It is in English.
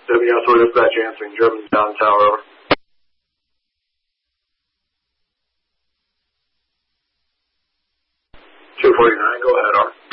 WS4 dispatch answering, Germantown Tower, over. 249, go ahead, R.